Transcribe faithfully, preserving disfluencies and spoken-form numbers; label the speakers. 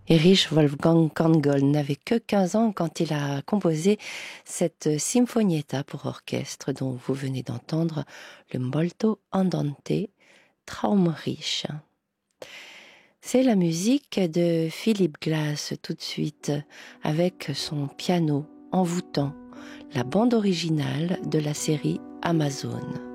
Speaker 1: Erich Wolfgang Korngold n'avait que quinze ans quand il a composé cette Sinfonietta pour orchestre dont vous venez d'entendre le molto andante Traumreich. C'est la musique de Philip Glass tout de suite avec son piano envoûtant, la bande originale de la série Amazon.